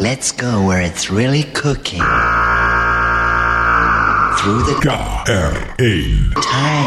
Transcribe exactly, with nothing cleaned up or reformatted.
Let's go where it's really cooking. Through the K R één. time.